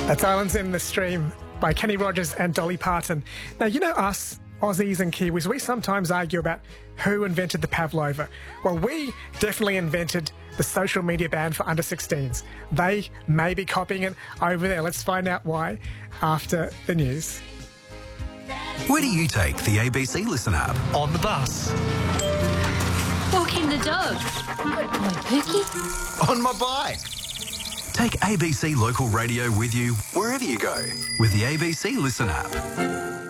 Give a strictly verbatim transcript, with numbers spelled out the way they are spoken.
That's Islands in the Stream by Kenny Rogers and Dolly Parton. Now, you know us, Aussies and Kiwis, we sometimes argue about who invented the pavlova. Well, we definitely invented the social media ban for under sixteens. They may be copying it over there. Let's find out why after the news. Where do you take the A B C Listen app? On the bus. Walking the dog. My Pookie. On my bike. Take A B C Local Radio with you wherever you go with the A B C Listen app.